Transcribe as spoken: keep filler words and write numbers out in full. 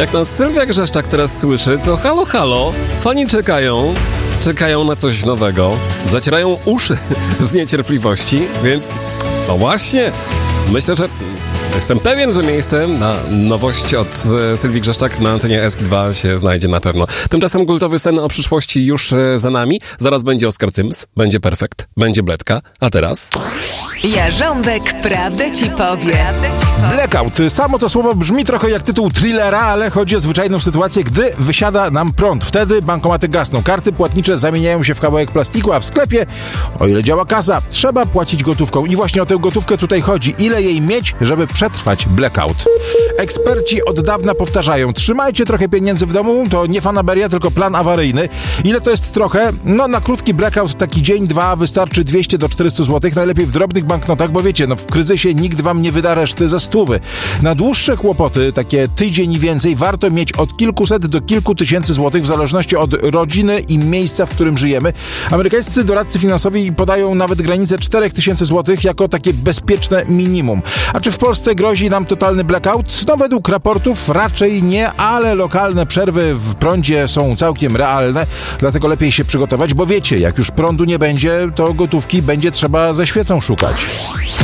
Jak nas Sylwia Grzeszczak teraz słyszy, to halo, halo, fani czekają, czekają na coś nowego, zacierają uszy z niecierpliwości, więc no właśnie, myślę, że jestem pewien, że miejsce na nowość od e, Sylwii Grzeszczak na antenie S K dwa się znajdzie na pewno. Tymczasem kultowy sen o przyszłości już e, za nami. Zaraz będzie Oskar Cyms, będzie Perfekt, będzie Bledka, a teraz... Jarząbek prawdę ci powie. Blackout. Samo to słowo brzmi trochę jak tytuł thrillera, ale chodzi o zwyczajną sytuację, gdy wysiada nam prąd. Wtedy bankomaty gasną, karty płatnicze zamieniają się w kawałek plastiku, a w sklepie, o ile działa kasa, trzeba płacić gotówką. I właśnie o tę gotówkę tutaj chodzi. Ile jej mieć, żeby przetrwać blackout? Eksperci od dawna powtarzają, trzymajcie trochę pieniędzy w domu, to nie fanaberia, tylko plan awaryjny. Ile to jest trochę? No na krótki blackout, taki dzień, dwa, wystarczy dwieście do czterystu złotych, najlepiej w drobnych banknotach, bo wiecie, no w kryzysie nikt wam nie wyda reszty ze stówy. Na dłuższe kłopoty, takie tydzień i więcej, warto mieć od kilkuset do kilku tysięcy złotych, w zależności od rodziny i miejsca, w którym żyjemy. Amerykańscy doradcy finansowi podają nawet granicę czterech tysięcy złotych jako takie bezpieczne minimum. A czy w Polsce grozi nam totalny blackout? No według raportów raczej nie, ale lokalne przerwy w prądzie są całkiem realne, dlatego lepiej się przygotować, bo wiecie, jak już prądu nie będzie, to gotówki będzie trzeba ze świecą szukać.